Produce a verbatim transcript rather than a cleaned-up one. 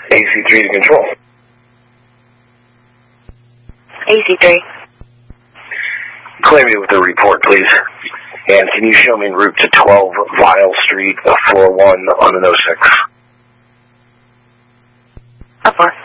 A C three to control. A C three. Clear me with the report, please. And can you show me en route to twelve Vile Street, floor one on an oh six? Up on.